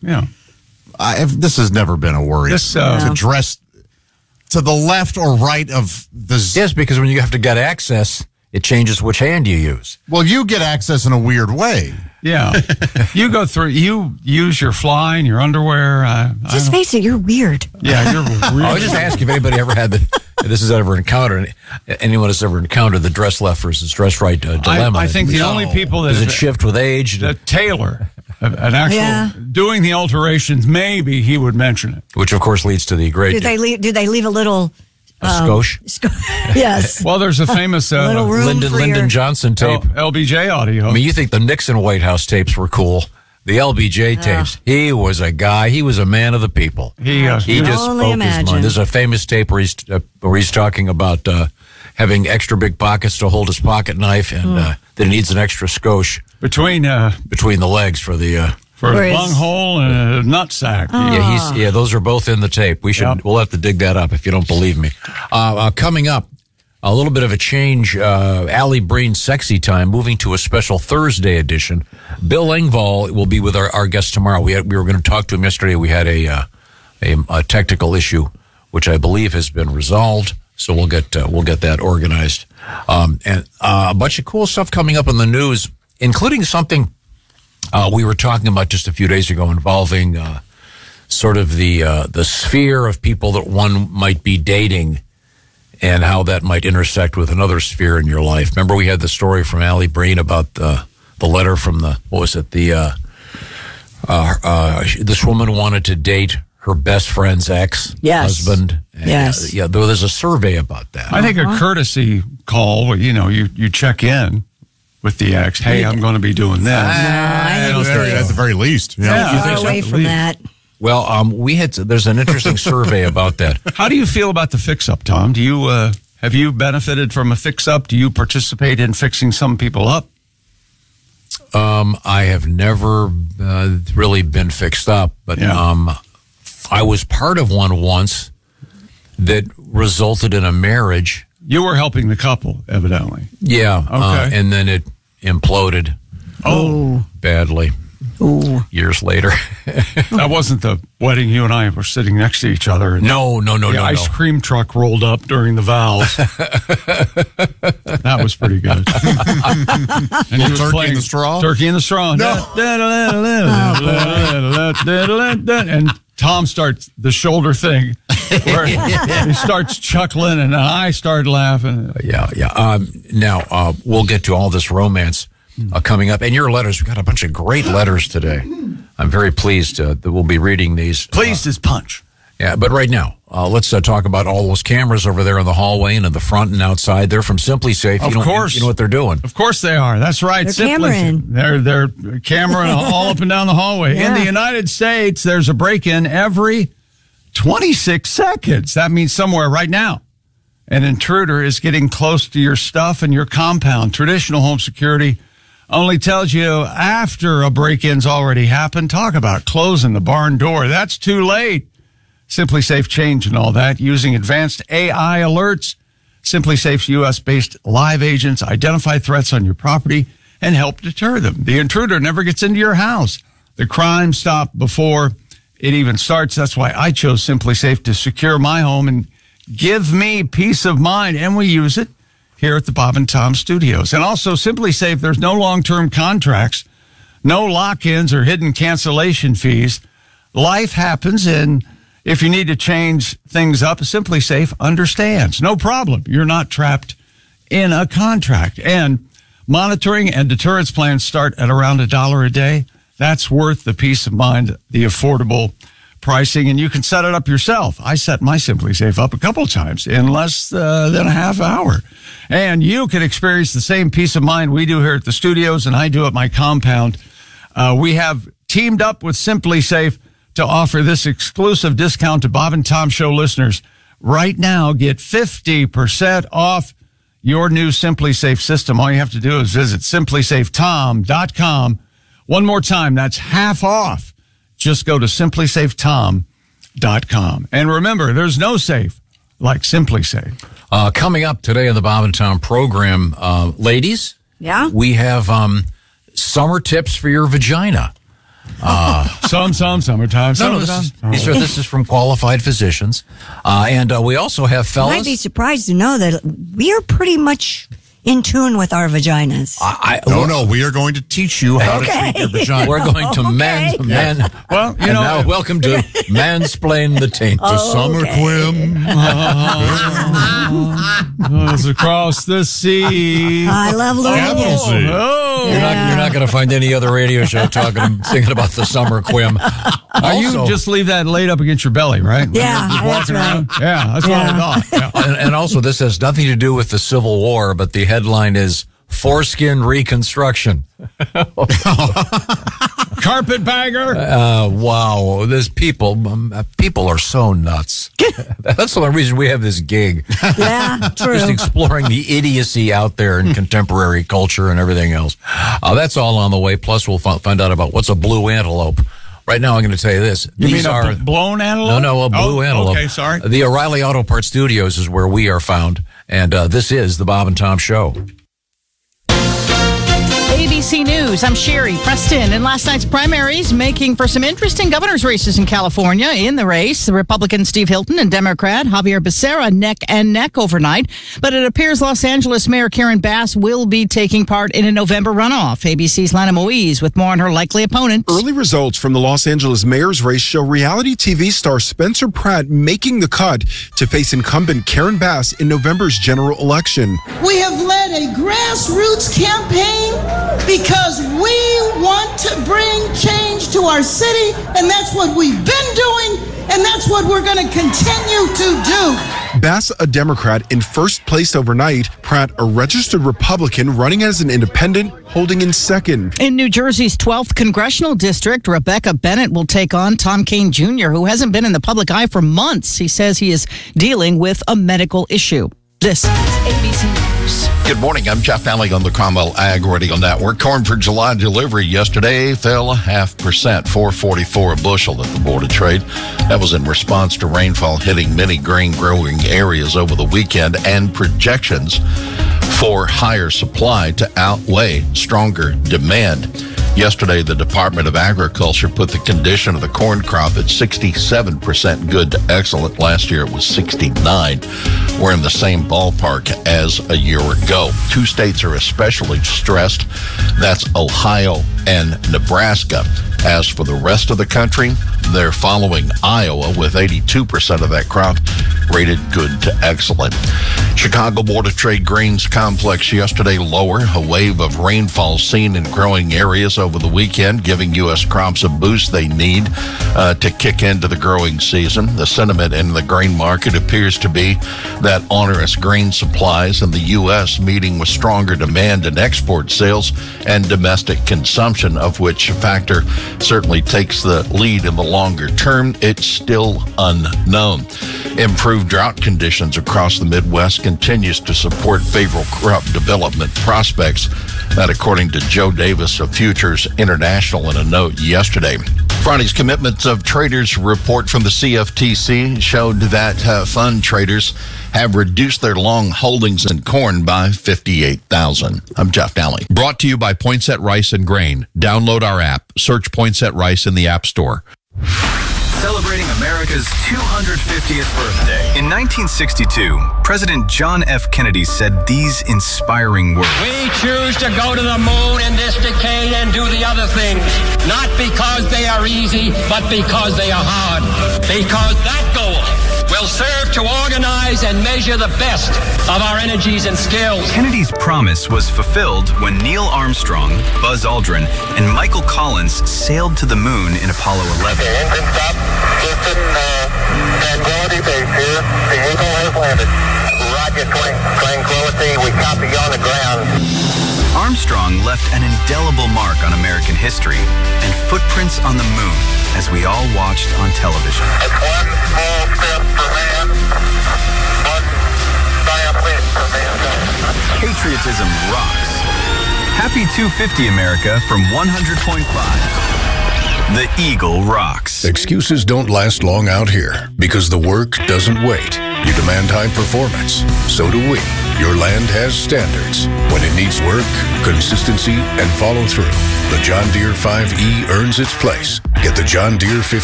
Yeah. This has never been a worry. To dress to the left or right of the... Yes, because when you have to get access, it changes which hand you use. Well, you get access in a weird way. Yeah. You go through, you use your fly and your underwear. Just face it, you're weird. Yeah, you're weird. I was just asking if anybody ever had anyone has ever encountered the dress left versus dress right dilemma. I think the only people that... Does it shift with age? The tailor, an actual, doing the alterations, maybe he would mention it. Which, of course, leads to the great... Do they leave a little... skosh? Yes. Well, there's a famous Lyndon Johnson tape. LBJ audio. I mean, you think the Nixon White House tapes were cool. The LBJ tapes, he was a guy, he was a man of the people. He just spoke his mind. There's a famous tape where he's talking about having extra big pockets to hold his pocket knife and that he needs an extra skosh between the legs for the... For a bunghole and a nutsack. Yeah, those are both in the tape. We'll have to dig that up if you don't believe me. Coming up, a little bit of a change. Allie Breen Sexy Time moving to a special Thursday edition. Bill Engvall will be with our guest tomorrow. We were going to talk to him yesterday. We had a technical issue, which I believe has been resolved. So we'll get that organized. And a bunch of cool stuff coming up in the news, including something we were talking about just a few days ago involving sort of the sphere of people that one might be dating and how that might intersect with another sphere in your life. Remember we had the story from Allie Breen about the letter from this woman wanted to date her best friend's ex-husband. Yes. There's a survey about that. I think a courtesy call, you check in with the ex. Hey, I'm going to be doing this. At the very least. Far away from that. Well, there's an interesting survey about that. How do you feel about the fix-up, Tom? Do you have you benefited from a fix-up? Do you participate in fixing some people up? I have never really been fixed up, but I was part of one once that resulted in a marriage. You were helping the couple, evidently. Yeah. Okay. And then it imploded. Badly. Years later. That wasn't the wedding you and I were sitting next to each other. No. The ice cream truck rolled up during the vows. That was pretty good. And he was Turkey in the Straw? Turkey in the Straw. No. And Tom starts the shoulder thing where he starts chuckling and I start laughing. Now, we'll get to all this romance coming up. And your letters, we've got a bunch of great letters today. I'm very pleased that we'll be reading these. Pleased as punch. Yeah, but right now, let's talk about all those cameras over there in the hallway and in the front and outside. They're from Simply Safe. Of course. You know what they're doing. Of course they are. That's right. They're cameraing. They're cameraing all up and down the hallway. Yeah. In the United States, there's a break-in every 26 seconds. That means somewhere right now, an intruder is getting close to your stuff and your compound. Traditional home security only tells you after a break-in's already happened. Talk about closing the barn door. That's too late. Simply Safe changing all that using advanced AI alerts. Simply Safe's U.S.-based live agents identify threats on your property and help deter them. The intruder never gets into your house. The crime stopped before it even starts. That's why I chose Simply Safe to secure my home and give me peace of mind. And we use it here at the Bob and Tom Studios. And also Simply Safe, there's no long-term contracts, no lock-ins or hidden cancellation fees. Life happens, and if you need to change things up, Simply Safe understands. No problem. You're not trapped in a contract. And monitoring and deterrence plans start at around $1 a day. That's worth the peace of mind, the affordable pricing, and you can set it up yourself. I set my Simply Safe up a couple of times in less than a half hour. And you can experience the same peace of mind we do here at the studios and I do at my compound. We have teamed up with Simply Safe to offer this exclusive discount to Bob and Tom Show listeners. Right now, get 50% off your new Simply Safe system. All you have to do is visit simplysafetom.com. One more time, that's half off. Just go to simplysafetom.com. And remember, there's no safe like Simply Safe. Coming up today on the Bob and Tom program, ladies, Yeah? we have summer tips for your vagina. Summertime. This is from qualified physicians. And we also have fellas. You might be surprised to know that we are pretty much in tune with our vaginas. No, we are going to teach you how to treat your vagina. We're going to Well, now welcome to Mansplain the Taint. The summer quim. Goes across the sea. I love Capital C. You're not going to find any other radio show singing about the summer quim. You just leave that laid up against your belly, right? Yeah, Just walking that's around. Yeah, that's what I thought. Yeah. And also, this has nothing to do with the Civil War, but the headline is Foreskin Reconstruction. Carpetbagger. Wow, there's people are so nuts. That's the only reason we have this gig. Yeah, true. Just exploring the idiocy out there in contemporary culture and everything else. That's all on the way. Plus, we'll find out about what's a blue antelope. Right now, I'm going to tell you this. These are blown antelope? No, a blue antelope. Okay, sorry. The O'Reilly Auto Parts Studios is where we are found, and this is the Bob and Tom Show. ABC News, I'm Sherry Preston. In last night's primaries, making for some interesting governor's races in California. In the race, the Republican Steve Hilton and Democrat Javier Becerra neck and neck overnight. But it appears Los Angeles Mayor Karen Bass will be taking part in a November runoff. ABC's Lana Moise with more on her likely opponent. Early results from the Los Angeles mayor's race show reality TV star Spencer Pratt making the cut to face incumbent Karen Bass in November's general election. We have led a grassroots campaign because we want to bring change to our city, and that's what we've been doing, and that's what we're going to continue to do. Bass, a Democrat, in first place overnight. Pratt, a registered Republican, running as an independent, holding in second. In New Jersey's 12th congressional district, Rebecca Bennett will take on Tom Kean Jr., who hasn't been in the public eye for months. He says he is dealing with a medical issue. This is ABC News. Good morning. I'm Jeff Alley on the Cromwell Ag Radio Network. Corn for July delivery yesterday fell 0.5%, $4.44 a bushel at the Board of Trade. That was in response to rainfall hitting many grain growing areas over the weekend and projections for higher supply to outweigh stronger demand. Yesterday, the Department of Agriculture put the condition of the corn crop at 67% good to excellent. Last year, it was 69. We're in the same ballpark as a year ago. Two states are especially stressed. That's Ohio and Nebraska. As for the rest of the country, they're following Iowa with 82% of that crop rated good to excellent. Chicago Board of Trade grains complex yesterday lower. A wave of rainfall seen in growing areas over the weekend, giving U.S. crops a boost they need to kick into the growing season. The sentiment in the grain market appears to be that onerous grain supplies in the U.S. meeting with stronger demand in export sales and domestic consumption, of which factor certainly takes the lead in the longer term. It's still unknown. Improved drought conditions across the Midwest continues to support favorable crop development prospects. That according to Joe Davis of Futures International in a note yesterday. Friday's Commitments of Traders report from the CFTC showed that fund traders have reduced their long holdings in corn by 58,000. I'm Jeff Dowling. Brought to you by Poinsett Rice and Grain. Download our app. Search Poinsett Rice in the App Store. Celebrating America's 250th birthday. In 1962, President John F. Kennedy said these inspiring words. We choose to go to the moon in this decade and do the other things, not because they are easy, but because they are hard. Because that goal will serve to organize and measure the best of our energies and skills. Kennedy's promise was fulfilled when Neil Armstrong, Buzz Aldrin, and Michael Collins sailed to the moon in Apollo 11. Okay, engine stop. Houston, Tranquility Base here. The Eagle has landed. Roger, Tranquility. We copy you on the ground. Armstrong left an indelible mark on American history and footprints on the moon as we all watched on television. It's one small step for man, one giant leap for mankind. Patriotism rocks. Happy 250 America from 100.5. The Eagle rocks. Excuses don't last long out here because the work doesn't wait. You demand high performance. So do we. Your land has standards. When it needs work, consistency, and follow through, the John Deere 5E earns its place. Get the John Deere 15